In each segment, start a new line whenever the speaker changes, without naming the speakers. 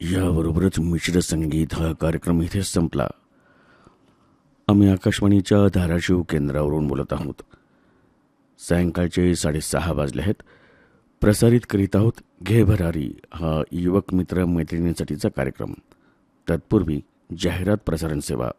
याबरोबरच मिश्र संगीत हा कार्यक्रम इथे संपला. आम्ही आकाशवाणीच्या धाराशिव केंद्रावरून बोलत आहोत. सायंकाळचे 6:30 वाजले आहेत. प्रसारित करीत आहोत घे भरारी हा युवक मित्र मैत्रिणींसाठीचा कार्यक्रम. तत्पूर्वी जाहिरात प्रसारण सेवा.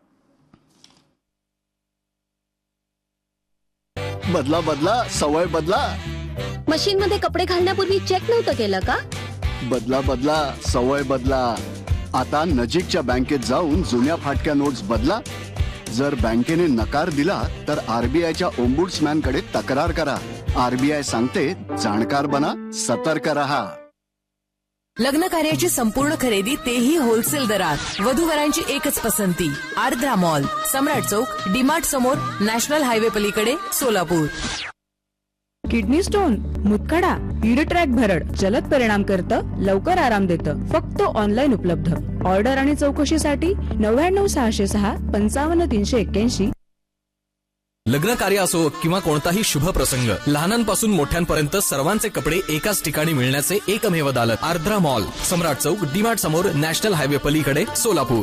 बदला बदला सवय बदला.
मशीन मध्ये कपडे घालण्यापूर्वी चेक नव्हतं केलं का?
बदला बदला सवय बदला. आता नजीकच्या बँकेत जाऊन जुन्या फाटक्या नोट्स बदला. जर बँकेने नकार दिला तर आरबीआयच्या ओम्बुड्समॅन कडे तक्रार करा. आरबीआय सांगते जाणकार बना, सतर्क रहा.
लग्न कार्याची संपूर्ण खरेदी तेही होलसेल दरात. वधूवरांची एकच पसंती आर्द्रा मॉल, सम्राट चौक, डीमार्ट समोर, नॅशनल हायवे पलीकडे, सोलापूर.
किडनी स्टोन, मुतखडा, ईड ट्रॅक भरड जलद परिणाम करतं, लवकर आराम देतं. फक्त ऑनलाईन उपलब्ध. ऑर्डर आणि चौकशीसाठी 99-606 55-381.
लग्न कार्य असो किंवा कोणताही शुभ प्रसंग, लहानांपासून मोठ्यांपर्यंत सर्वांचे कपडे एकाच ठिकाणी मिळण्याचे एकमेव दालत आर्द्रा मॉल, सम्राट चौक, डीमार्ट समोर, नॅशनल हायवे पलीकडे, सोलापूर.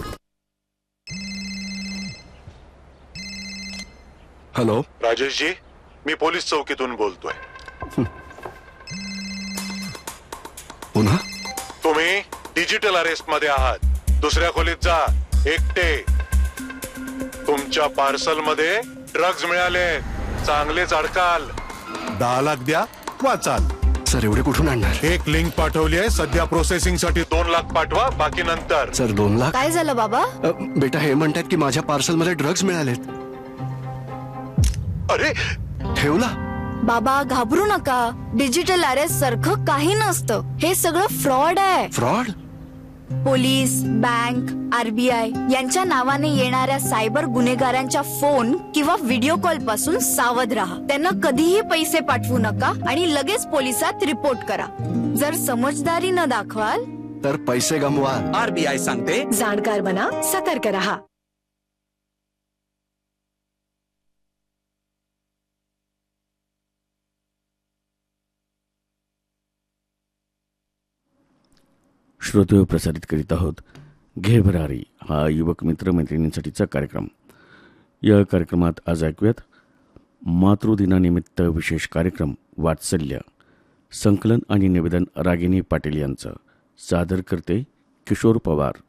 हॅलो
राजेशजी, मी पोलीस चौकीतून बोलतोय.
पुन्हा
तुम्ही डिजिटल अरेस्ट मध्ये आहात. दुसऱ्या खोलीत जा, एकटे. तुमच्या पार्सल मध्ये ड्रग्ज मिळाले. चांगलेच अडकाल. 10 लाख द्या, वाचाल.
सर एवढे कुठून आणणार?
एक लिंक पाठवली आहे. सध्या प्रोसेसिंग साठी 2 लाख पाठवा, बाकी नंतर.
सर 2 लाख?
काय झालं बाबा?
बेटा हे म्हणतात की माझ्या पार्सल मध्ये ड्रग्ज मिळालेत.
अरे
ठेवला.
बाबा घाबरू नका. डिजिटल अरेस्ट सारखं काही नसतं. हे सगळं फ्रॉड आहे.
फ्रॉड?
पोलीस, बँक, आरबीआय यांच्या नावाने येणाऱ्या सायबर गुन्हेगारांच्या फोन किंवा व्हिडिओ कॉल पासून सावध राहा. त्यांना कधीही पैसे पाठवू नका आणि लगेच पोलिसात रिपोर्ट करा. जर समजदारी न दाखवाल
तर पैसे गमवा.
आरबीआय सांगते जाणकार बना, सतर्क रहा.
श्रोते प्रसारित करीत आहोत घे भरारी हा युवक मित्र मैत्रिणींसाठीचा कार्यक्रम. या कार्यक्रमात आज ऐकूयात मातृदिनानिमित्त विशेष कार्यक्रम वात्सल्य. संकलन आणि निवेदन रागिनी पाटील यांचं. सादर करते किशोर पवार.